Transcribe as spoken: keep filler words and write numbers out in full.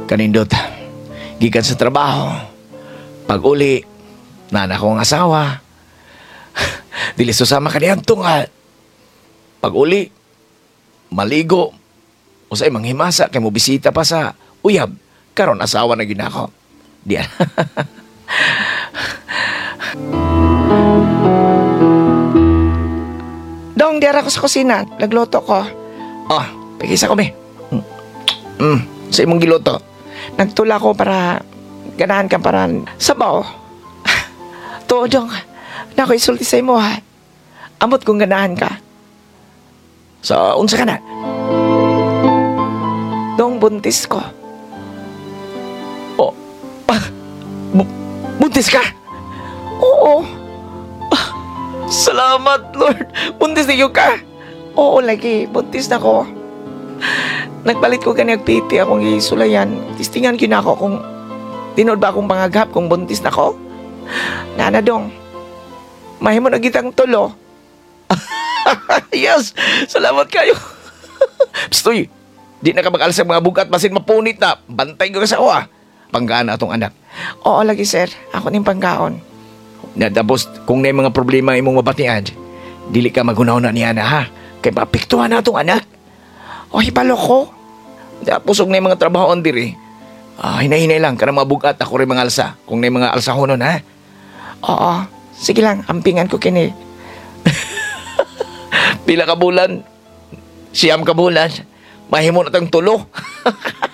Kanindot, gikan sa trabaho. Pag uli, nana ko ang asawa. Dili susama ka niyan nga. Pag uli, maligo. O sa'y manghimasa kay mo bisita pa sa uyab. Karon asawa na ginako. Diyan. Dong, diara ko sa kusina. Nagluto ko. Oh, pagkisa ko, me. Mm, mm, sa imong giluto. Nagtula ko para ganahan ka para sabaw. Tuo, Dong. Naku, isulti sa imo, ha. Amot kung ganahan ka. So, unsa ka na? Dong, buntis ko. Oh, ah, bu- buntis ka? Oo. Ah, salamat, Lord. Buntis niyo ka. Oo, lagi. Buntis na ko. Nagpalit ko ganyan piti akong isulayan. Tistingan ko na ako kung tinod ba akong pangagap kung buntis na ko. Nana, Dong. Mahimo na gitang tulo. Yes, salamat kayo. Stoy, di na ka mag-alas ang mga bugat basin mapunit na. Bantay ko sa ah. Panggaan na atong anak. Oo, lagi, sir. Ako ning panggaon. Na tapos, kung na mga problema imong mabatian, dili ka magunaw na niya na ha. Kay mapiktuhan na atong anak. O, hibalo ko. Tapos, kung na mga trabaho on diri, ah, hinay-hinay lang ka na mga bugat ako rin mga alsa. Kung na mga alsahonon ha. Oo. Sige lang, ampingan ko kini. Pila ka bulan, siyam ka bulan, mahimo na tang tulo.